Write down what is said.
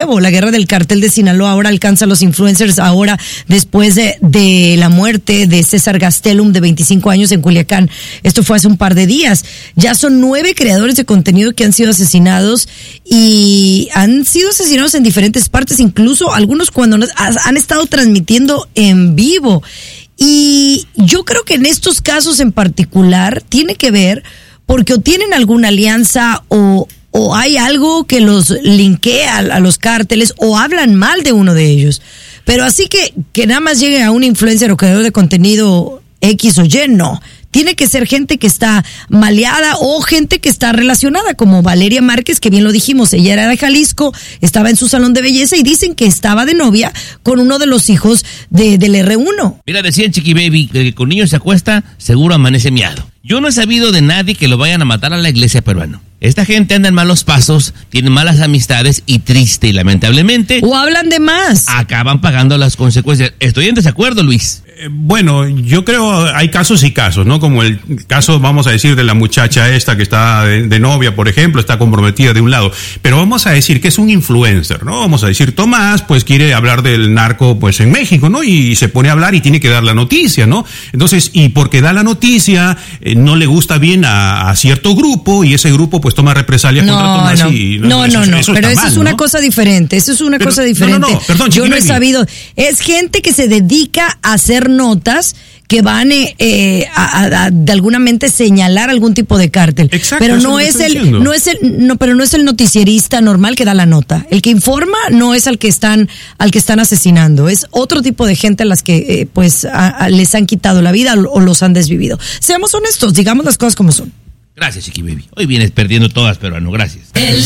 Bravo. La guerra del cartel de Sinaloa ahora alcanza a los influencers ahora después de la muerte de César Gastelum, de 25 años, en Culiacán. Esto fue hace un par de días. Ya son 9 creadores de contenido que han sido asesinados, y han sido asesinados en diferentes partes, incluso algunos cuando han estado transmitiendo en vivo. Y yo creo que en estos casos en particular tiene que ver porque o tienen alguna alianza o hay algo que los linkea a los cárteles, o hablan mal de uno de ellos. Pero así que nada más llegue a un influencer o creador de contenido X o Y, no. Tiene que ser gente que está maleada o gente que está relacionada, como Valeria Márquez, que bien lo dijimos, ella era de Jalisco, estaba en su salón de belleza y dicen que estaba de novia con uno de los hijos del R1. Mira, decían Chiqui Baby, que con niños se acuesta, seguro amanece miado. Yo no he sabido de nadie que lo vayan a matar a la iglesia peruana. Esta gente anda en malos pasos, tiene malas amistades y triste y lamentablemente... O hablan de más. Acaban pagando las consecuencias. Estoy en desacuerdo, Luis. Bueno, yo creo hay casos y casos, ¿no? Como el caso, vamos a decir, de la muchacha esta que está de novia, por ejemplo, está comprometida de un lado. Pero vamos a decir que es un influencer, ¿no? Vamos a decir, Tomás, pues quiere hablar del narco, pues en México, ¿no? Y se pone a hablar y tiene que dar la noticia, ¿no? Entonces, y porque da la noticia, no le gusta bien a cierto grupo, y ese grupo pues toma represalias contra Tomás. No, pero eso es una cosa diferente, Perdón, yo no he sabido, es gente que se dedica a hacer notas que van de alguna mente señalar algún tipo de cártel. Exacto, pero no es el noticierista normal que da la nota. El que informa no es al que están asesinando, es otro tipo de gente a las que les han quitado la vida o los han desvivido. Seamos honestos, digamos las cosas como son. Gracias, Chiqui Baby. Hoy vienes perdiendo todas, peruano, gracias.